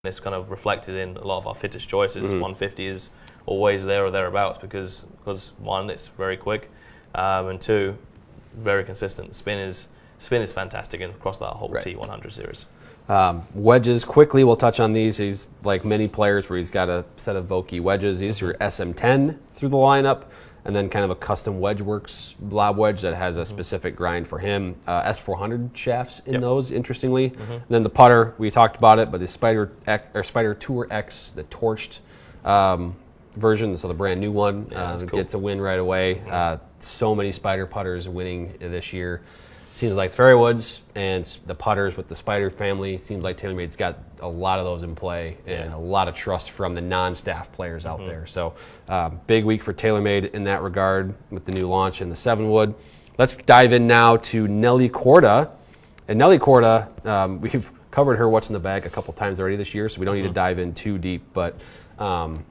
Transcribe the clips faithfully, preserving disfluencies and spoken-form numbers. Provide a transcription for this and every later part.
It's kind of reflected in a lot of our fittest choices. Mhm. one fifty is always there or thereabouts because, because one, it's very quick, um, and two, very consistent. Spin is spin is fantastic across that whole Right. T one hundred series. Um, wedges, quickly, we'll touch on these. He's like many players where he's got a set of Vokey wedges. These are S M ten through the lineup, and then kind of a custom WedgeWorks lob wedge that has a specific grind for him. Uh, S four hundred shafts in Yep. those, interestingly. And then the putter, we talked about it, but the Spider X, or Spider Tour X, the torched um, version, so the brand new one, Yeah, uh, that's cool. gets a win right away. Uh, so many Spider putters winning this year. Seems like Fairwoods and the putters with the Spider family, seems like TaylorMade's got a lot of those in play and Yeah. a lot of trust from the non-staff players out there. So uh, big week for TaylorMade in that regard with the new launch in the seven wood. Let's dive in now to Nelly Korda. And Nelly Korda, um, we've covered her What's in the Bag a couple times already this year, so we don't need to dive in too deep. But um,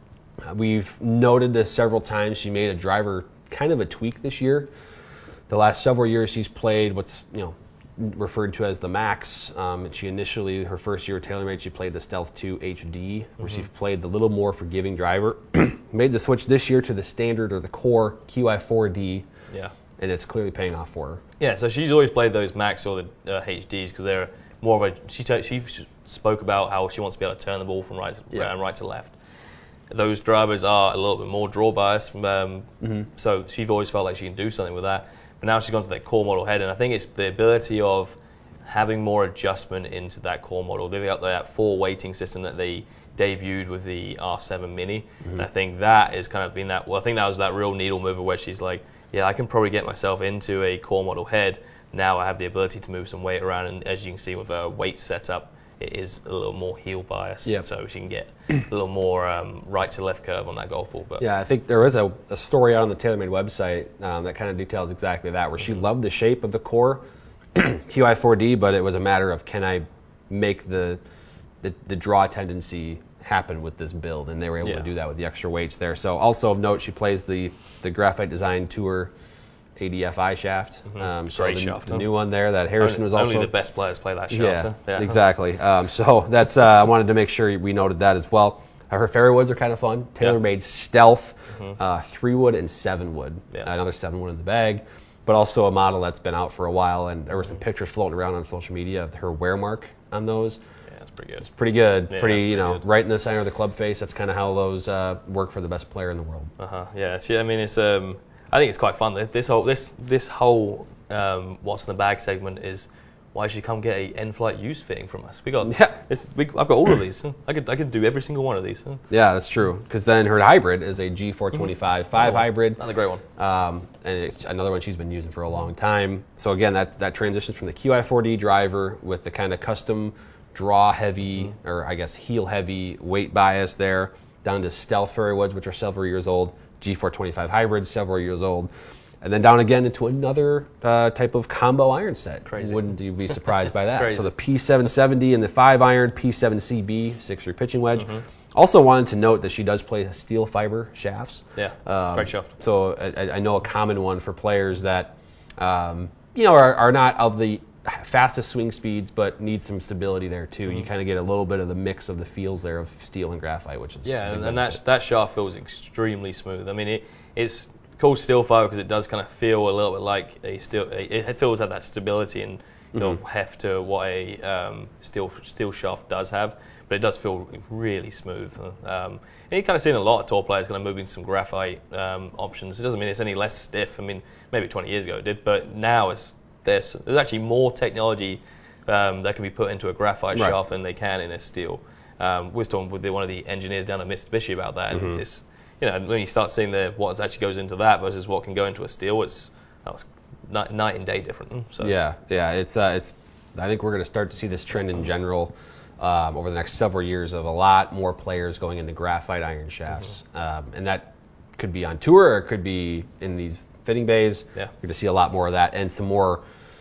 we've noted this several times. She made a driver kind of a tweak this year. The last several years, she's played what's you know referred to as the Max. Um, and she initially, her first year at TaylorMade, she played the Stealth two H D, where she's played the little more forgiving driver. Made the switch this year to the standard or the core Q I four D, Yeah. and it's clearly paying off for her. Yeah, so she's always played those Max or the uh, H Ds because they're more of a. She t- she spoke about how she wants to be able to turn the ball from right to, Yeah. uh, right to left. Those drivers are a little bit more draw biased, um, so she's always felt like she can do something with that. But now she's gone to that core model head, and I think it's the ability of having more adjustment into that core model. They've got that four weighting system that they debuted with the R seven Mini, and I think that is kind of been that. Well, I think that was that real needle mover where she's like, yeah, I can probably get myself into a core model head. Now I have the ability to move some weight around, and as you can see with her weight setup, it is a little more heel bias, Yep. so she can get a little more um, right to left curve on that golf ball. But Yeah, I think there was a, a story out on the TaylorMade website um, that kind of details exactly that, where she loved the shape of the core Q I four D, but it was a matter of can I make the the, the draw tendency happen with this build, and they were able Yeah. to do that with the extra weights there. So also of note, she plays the the Graphite Design Tour A D F I shaft. Um, so Great the, shaft, the huh? new one there that Harrison only, was also only the best players play that shaft. yeah, huh? yeah. exactly. Um, so that's uh, I wanted to make sure we noted that as well. Uh, her fairway woods are kind of fun. TaylorMade Stealth, uh, three wood and seven wood. Yeah. Another seven wood in the bag, but also a model that's been out for a while. And there were some pictures floating around on social media of her wear mark on those. Yeah, that's pretty good. Pretty good. Yeah, pretty, that's you pretty know, good. right in the center of the club face. That's kind of how those uh, work for the best player in the world. Uh huh. Yeah. She, I mean, it's. Um, I think it's quite fun. This, this whole this this whole um, what's in the bag segment is why should you come get a N-Flight use fitting from us? We got. Yeah. It's, we, I've got all of these. huh? I could I could do every single one of these. huh? Yeah, that's true. Because then her hybrid is a G four twenty-five five Oh, hybrid. Another great one. Um, and it's another one she's been using for a long time. So again, that that transitions from the Q I four D driver with the kind of custom draw heavy, or I guess heel heavy weight bias there, down to Stealth fairway woods, which are several years old, G four twenty-five hybrids, several years old, and then down again into another uh, type of combo iron set. Crazy. Wouldn't you be surprised by that? Crazy. So the P seven seventy and the five iron, P seven C B, six three pitching wedge. Also wanted to note that she does play steel fiber shafts. Yeah. Um, great shaft. So I, I know a common one for players that, um, you know, are, are not of the fastest swing speeds, but need some stability there too. You kind of get a little bit of the mix of the feels there of steel and graphite, which is Yeah, a big and, and benefit. that that shaft feels extremely smooth. I mean, it it's called steel fiber because it does kind of feel a little bit like a steel. It, it feels like that stability and you know, heft to what a um, steel steel shaft does have, but it does feel really smooth. Um, and you kind of seen a lot of tour players kind of moving some graphite um, options. It doesn't mean it's any less stiff. I mean, maybe twenty years ago it did, but now it's there's there's actually more technology um, that can be put into a graphite Right. shaft than they can in a steel. Um, we was talking with the, one of the engineers down at Mitsubishi about that, and Mm-hmm. it's you know when you start seeing the what actually goes into that versus what can go into a steel, it's that was night, night and day different. So Yeah, yeah, it's uh, it's. I think we're going to start to see this trend in general um, over the next several years of a lot more players going into graphite iron shafts, um, and that could be on tour or it could be in these fitting bays. Yeah. We're going to see a lot more of that and some more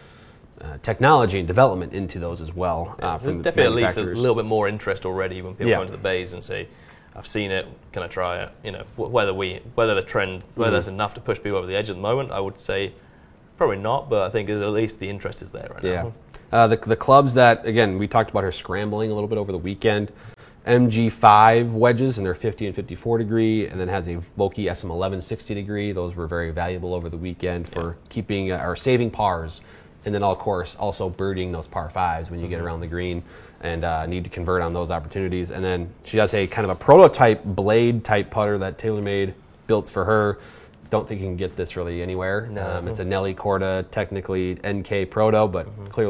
uh, technology and development into those as well. Uh, There's from the definitely at least a manufacturers. little bit more interest already when people Yeah. go into the bays and say, "I've seen it. Can I try it?" You know, wh- whether we, whether the trend, whether Mm-hmm. there's enough to push people over the edge at the moment, I would say Probably not, but I think there's at least the interest is there right Yeah. now. Uh, the, the clubs that, again, we talked about her scrambling a little bit over the weekend. M G five wedges, and they're fifty and fifty-four degree, and then has a Vokey S M eleven sixty degree. Those were very valuable over the weekend for Yeah. keeping uh, or saving pars, and then of course also birding those par fives when you get around the green and uh, need to convert on those opportunities. And then she has a kind of a prototype blade type putter that TaylorMade built for her. Don't think you can get this really anywhere. No. Um, it's a Nelly Corda, technically N K Proto, but clearly